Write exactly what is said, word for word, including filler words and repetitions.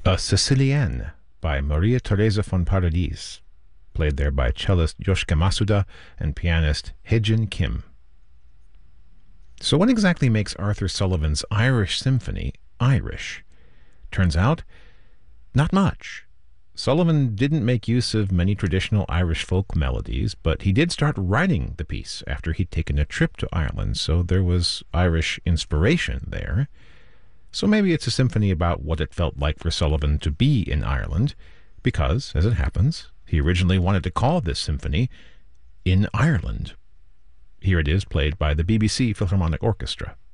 A Sicilienne by Maria Teresa von Paradis, played there by cellist Yoshike Masuda and pianist Haejin Kim. So what exactly makes Arthur Sullivan's Irish Symphony Irish? Turns out, not much. Sullivan didn't make use of many traditional Irish folk melodies, but he did start writing the piece after he'd taken a trip to Ireland, so there was Irish inspiration there. So maybe it's a symphony about what it felt like for Sullivan to be in Ireland, because, as it happens, he originally wanted to call this symphony In Ireland. Here it is, played by the B B C Philharmonic Orchestra.